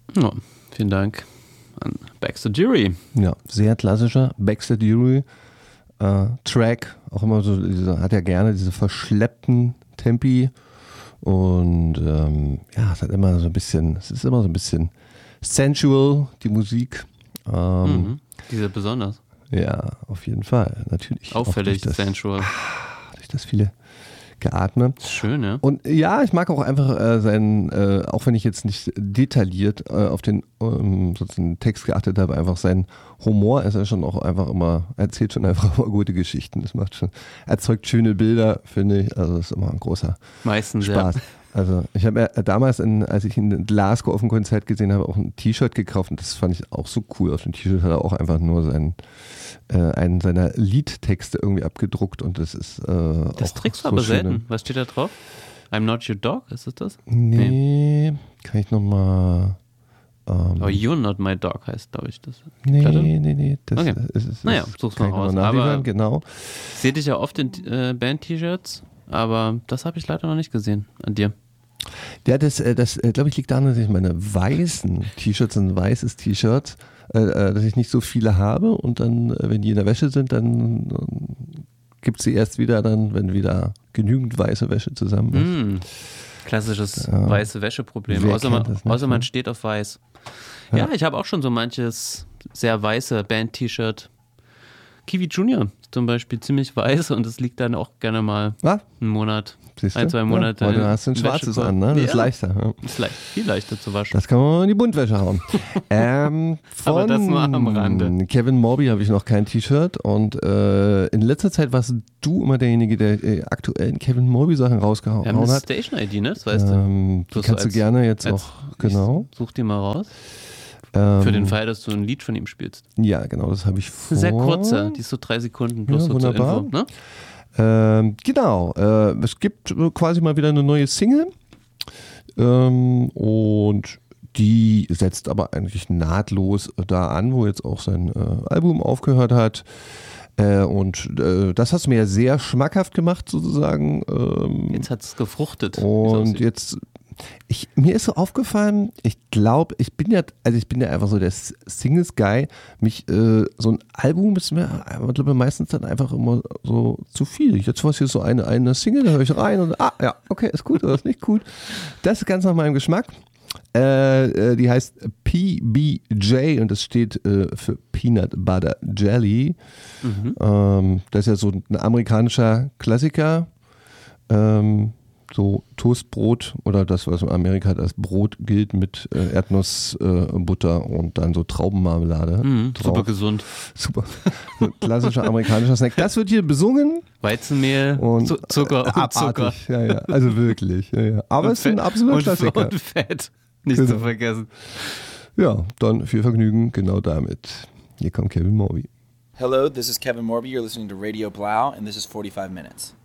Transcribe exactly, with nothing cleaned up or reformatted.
Ja, vielen Dank an Baxter Dury. Ja, sehr klassischer Baxter Dury äh, Track. Auch immer so, diese, hat ja gerne diese verschleppten Tempi. Und ähm, ja, es hat immer so ein bisschen, es ist immer so ein bisschen sensual, die Musik. Ähm, mhm. Diese besonders. Ja, auf jeden Fall, natürlich. Auffällig das, sensual. Ah, durch das viele Geatme. Schön, ja. Und ja, ich mag auch einfach äh, seinen, äh, auch wenn ich jetzt nicht detailliert äh, auf den ähm, sozusagen Text geachtet habe, einfach sein Humor ist ja schon auch einfach immer, erzählt schon einfach immer gute Geschichten. Das macht schon, erzeugt schöne Bilder, finde ich. Also das ist immer ein großer Meistens, Spaß. ja. Also ich habe ja damals, in, als ich ihn in Glasgow auf dem Konzert gesehen habe, auch ein T-Shirt gekauft und das fand ich auch so cool. Auf dem T-Shirt hat er auch einfach nur seinen, äh, einen seiner Liedtexte irgendwie abgedruckt und das ist äh, Das auch trägst du so aber schöne. selten. Was steht da drauf? I'm not your dog, ist es das? Nee, nee. Kann ich nochmal... Ähm, Aber You're not my dog heißt, glaube ich, das. nee, Platte? nee, nee. Das Okay. ist, ist, Naja, ist, such's kann mal ich raus. noch Aber nachliefern, genau. Ich sehe dich ja oft in äh, Band-T-Shirts, aber das habe ich leider noch nicht gesehen an dir. Ja, das, äh, das äh, glaube ich, liegt daran, dass ich meine weißen T-Shirts, ein weißes T-Shirt, äh, äh, dass ich nicht so viele habe und dann, äh, wenn die in der Wäsche sind, dann äh, gibt es sie erst wieder dann, wenn wieder genügend weiße Wäsche zusammen ist. Mm, klassisches Ja. weiße Wäsche-Problem. Wer Außer, man, kennt das nicht, außer man ne? steht auf weiß. Ja. Ja, ich habe auch schon so manches sehr weiße Band-T-Shirt. Kiwi Junior zum Beispiel ziemlich weiß und es liegt dann auch gerne mal Was? einen Monat, Siehst ein, du? zwei Monate. Ja, weil du hast ein im schwarzes Wäschekorb. an, ne? Das Ja. ist leichter. Ja. Ist leicht, viel leichter zu waschen. Das kann man in die Buntwäsche hauen. ähm, von Aber das nur am Rande. Kevin Morby habe ich noch kein T-Shirt und äh, in letzter Zeit warst du immer derjenige, der äh, aktuellen Kevin Morby Sachen rausgehauen Wir haben eine hat. Station-I D, ne? Das weißt du. Ähm, die Das kannst so du gerne jetzt als- auch, genau. Ich such die mal raus. Ähm, Für den Fall, dass du ein Lied von ihm spielst. Ja, genau, das habe ich vor. Sehr kurze, die ist so drei Sekunden bloß Ja, so zur wunderbar. Info. Ne? Ähm, genau, äh, es gibt äh, quasi mal wieder eine neue Single ähm, und die setzt aber eigentlich nahtlos da an, wo jetzt auch sein äh, Album aufgehört hat. Äh, und äh, das hast du mir ja sehr schmackhaft gemacht sozusagen. Ähm, Jetzt hat es gefruchtet. wie es und aussieht. jetzt, ich, mir ist so aufgefallen, ich glaube, ich bin ja, also ich bin ja einfach so der Singles-Guy. Mich, äh, so ein Album ist mir, ich glaube, meistens dann einfach immer so zu viel. Jetzt war es hier so eine, eine Single, da höre ich rein und ah, ja, okay, ist gut oder ist nicht gut. Das ist ganz nach meinem Geschmack. Äh, äh, die heißt P B J und das steht äh, für Peanut Butter Jelly. Mhm. Ähm, das ist ja so ein amerikanischer Klassiker. Ähm, so Toastbrot oder das, was in Amerika als Brot gilt mit äh, Erdnussbutter äh, Butter und dann so Traubenmarmelade. Mhm, drauf. super gesund. Super. So ein klassischer amerikanischer Snack. Das wird hier besungen. Weizenmehl, Und Zu- Zucker und abartig. Zucker. Ja, ja, also wirklich. Ja, ja. Aber Und es ist ein Fett. absoluter und, Klassiker. Und Fett. Nicht Genau. zu vergessen. Ja, dann viel Vergnügen genau damit. Hier kommt Kevin Morby. Hello, this is Kevin Morby. You're listening to Radio Blau, and this is forty-five minutes.